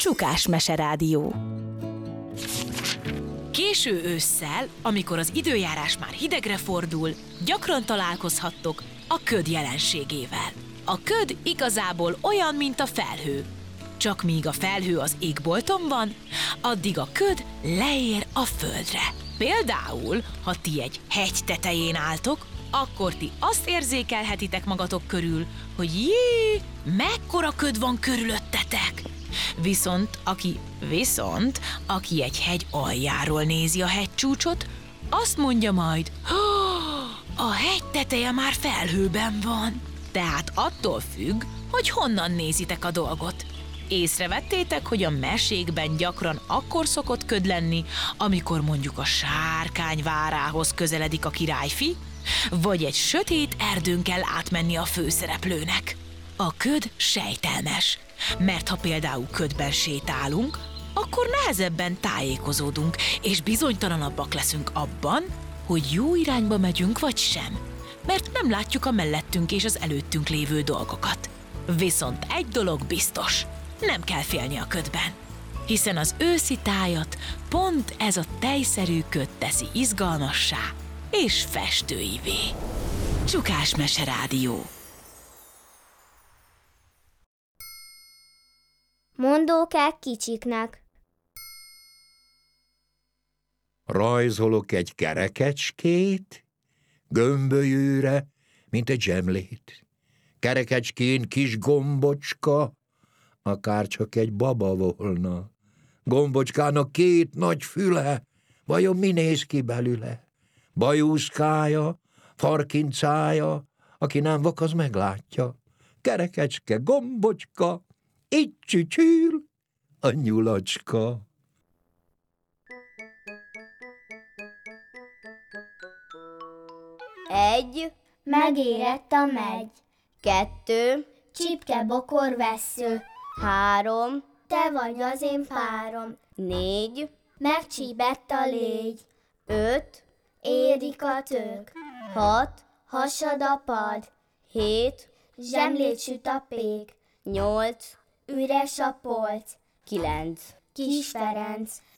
Csukás Meserádió. Késő ősszel, amikor az időjárás már hidegre fordul, gyakran találkozhattok a köd jelenségével. A köd igazából olyan, mint a felhő. Csak míg a felhő az égbolton van, addig a köd leér a földre. Például, ha ti egy hegy tetején álltok, akkor ti azt érzékelhetitek magatok körül, hogy jé, mekkora köd van körülöttetek. Viszont aki egy hegy aljáról nézi a hegycsúcsot, azt mondja majd, a hegy teteje már felhőben van. Tehát attól függ, hogy honnan nézitek a dolgot. Észrevettétek, hogy a mesékben gyakran akkor szokott köd lenni, amikor mondjuk a sárkány várához közeledik a királyfi, vagy egy sötét erdőn kell átmenni a főszereplőnek. A köd sejtelmes, mert ha például ködben sétálunk, akkor nehezebben tájékozódunk, és bizonytalanabbak leszünk abban, hogy jó irányba megyünk vagy sem, mert nem látjuk a mellettünk és az előttünk lévő dolgokat. Viszont egy dolog biztos, nem kell félni a ködben, hiszen az őszi tájat pont ez a tejszerű köd teszi izgalmassá és festőivé. Csukás Meserádió. Mondókák kicsiknek. Rajzolok egy kerekecskét, gömbölyűre, mint egy zsemlét. Kerekecskén kis gombocska, akárcsak egy baba volna. Gombocskának két nagy füle, vajon mi néz ki belőle? Bajuszkája, farkincája, aki nem vak, az meglátja. Kerekecske, gombocska, így csücsül a nyulacska. Egy, megérett a megy. 2, csipke bokor vessző. 3, te vagy az én párom. 4, megcsípett a légy. 5, érik a tök. 6, hasad a pad. 7, zsemlét süt a pék. 8, üres a polc. 9, kis Ferenc.